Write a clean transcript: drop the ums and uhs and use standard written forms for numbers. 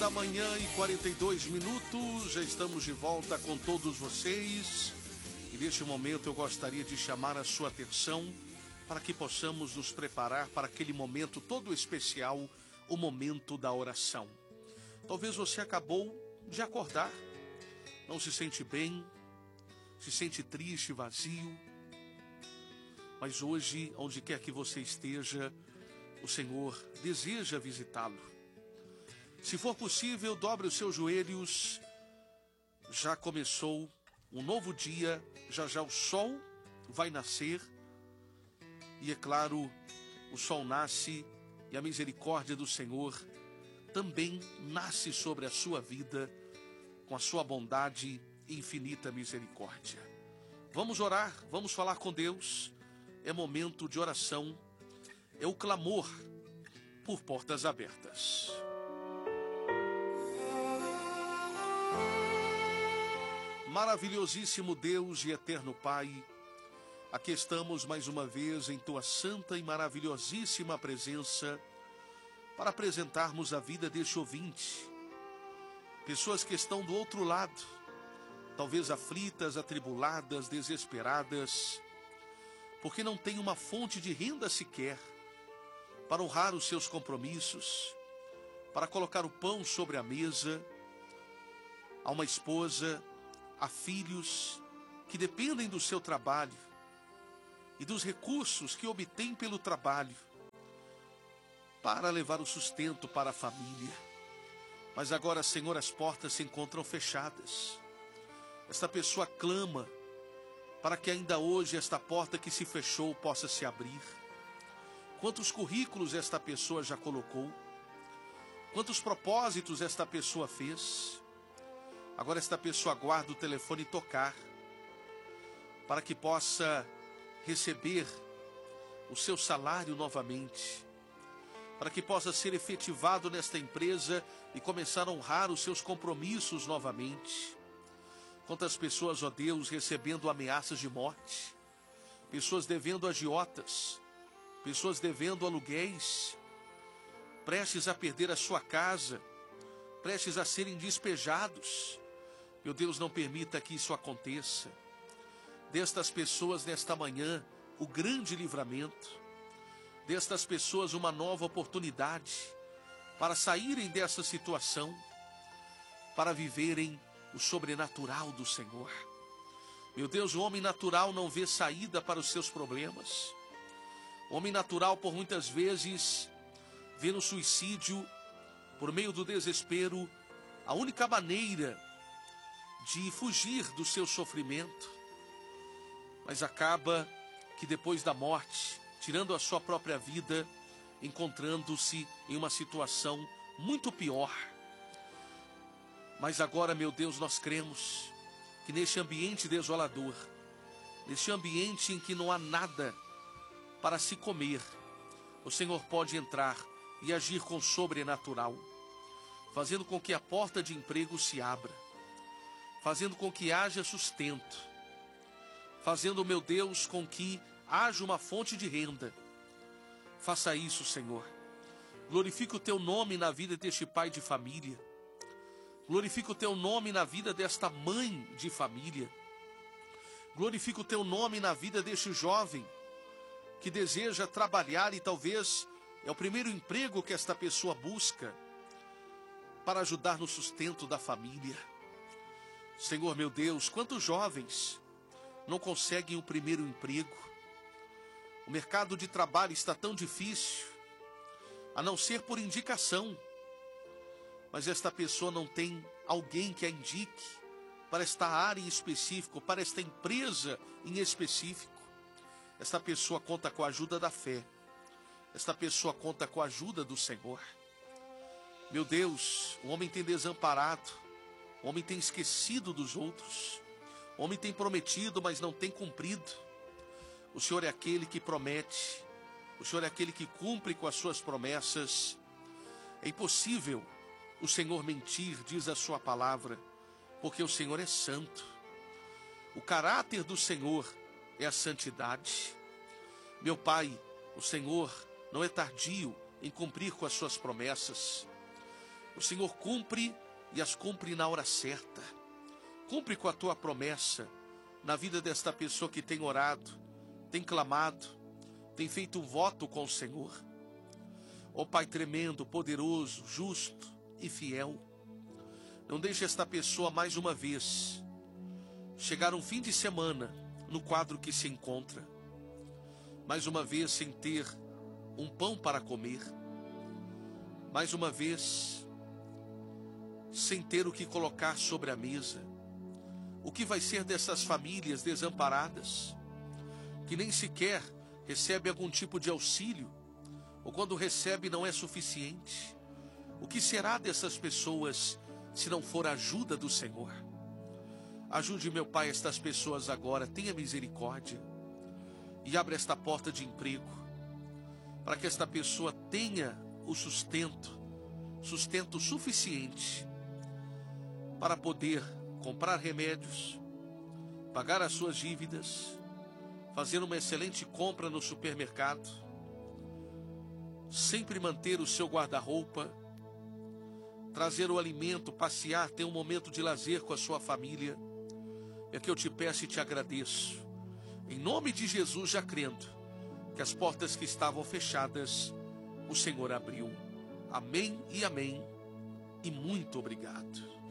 da manhã e 42 minutos, já estamos de volta com todos vocês. E neste momento eu gostaria de chamar a sua atenção para que possamos nos preparar para aquele momento todo especial, o momento da oração. Talvez você acabou de acordar, não se sente bem, se sente triste, vazio. Mas hoje, onde quer que você esteja, o Senhor deseja visitá-lo. Se for possível, dobre os seus joelhos. Já começou um novo dia, já já o sol vai nascer. E é claro, o sol nasce e a misericórdia do Senhor também nasce sobre a sua vida com a sua bondade e infinita misericórdia. Vamos orar, vamos falar com Deus. É momento de oração, é o clamor por portas abertas. Maravilhosíssimo Deus e eterno Pai, aqui estamos mais uma vez em Tua santa e maravilhosíssima presença para apresentarmos a vida deste ouvinte. Pessoas que estão do outro lado, talvez aflitas, atribuladas, desesperadas, porque não têm uma fonte de renda sequer para honrar os seus compromissos, para colocar o pão sobre a mesa. Há uma esposa, há filhos que dependem do seu trabalho e dos recursos que obtêm pelo trabalho para levar o sustento para a família. Mas agora, Senhor, as portas se encontram fechadas. Esta pessoa clama para que ainda hoje esta porta que se fechou possa se abrir. Quantos currículos esta pessoa já colocou? Quantos propósitos esta pessoa fez? Agora esta pessoa aguarda o telefone tocar para que possa receber o seu salário novamente, para que possa ser efetivado nesta empresa e começar a honrar os seus compromissos novamente. Quantas pessoas, ó Deus, recebendo ameaças de morte, pessoas devendo agiotas, pessoas devendo aluguéis, prestes a perder a sua casa, prestes a serem despejados. Meu Deus, não permita que isso aconteça. Destas pessoas, nesta manhã, o grande livramento. Destas pessoas, uma nova oportunidade para saírem dessa situação, para viverem o sobrenatural do Senhor. Meu Deus, o homem natural não vê saída para os seus problemas. O homem natural, por muitas vezes, vê no suicídio, por meio do desespero, a única maneira de fugir do seu sofrimento. Mas acaba que depois da morte, tirando a sua própria vida, encontrando-se em uma situação muito pior. Mas agora, meu Deus, nós cremos que neste ambiente desolador, neste ambiente em que não há nada para se comer, o Senhor pode entrar e agir com sobrenatural, fazendo com que a porta de emprego se abra, fazendo com que haja sustento, fazendo, meu Deus, com que haja uma fonte de renda. Faça isso, Senhor. Glorifique o Teu nome na vida deste pai de família. Glorifique o Teu nome na vida desta mãe de família. Glorifique o Teu nome na vida deste jovem que deseja trabalhar e talvez é o primeiro emprego que esta pessoa busca para ajudar no sustento da família. Senhor, meu Deus, quantos jovens não conseguem o primeiro emprego? O mercado de trabalho está tão difícil, a não ser por indicação. Mas esta pessoa não tem alguém que a indique para esta área em específico, para esta empresa em específico. Esta pessoa conta com a ajuda da fé. Esta pessoa conta com a ajuda do Senhor. Meu Deus, o homem tem desamparado, o homem tem esquecido dos outros, o homem tem prometido, mas não tem cumprido. O Senhor é aquele que promete, o Senhor é aquele que cumpre com as suas promessas. É impossível o Senhor mentir, diz a sua palavra, porque o Senhor é santo. O caráter do Senhor é a santidade. Meu Pai, o Senhor não é tardio em cumprir com as suas promessas. O Senhor cumpre e as cumpre na hora certa. Cumpre com a tua promessa na vida desta pessoa que tem orado, tem clamado, tem feito um voto com o Senhor. Ó Pai tremendo, poderoso, justo e fiel, não deixe esta pessoa mais uma vez chegar um fim de semana no quadro que se encontra, mais uma vez sem ter um pão para comer, mais uma vez sem ter o que colocar sobre a mesa. O que vai ser dessas famílias desamparadas, que nem sequer recebe algum tipo de auxílio, ou quando recebe não é suficiente? O que será dessas pessoas se não for a ajuda do Senhor? Ajude, meu Pai, estas pessoas agora, tenha misericórdia e abra esta porta de emprego, para que esta pessoa tenha o sustento suficiente para poder comprar remédios, pagar as suas dívidas, fazer uma excelente compra no supermercado, sempre manter o seu guarda-roupa, trazer o alimento, passear, ter um momento de lazer com a sua família. É que eu te peço e te agradeço, em nome de Jesus, já crendo que as portas que estavam fechadas, o Senhor abriu. Amém e amém, e muito obrigado.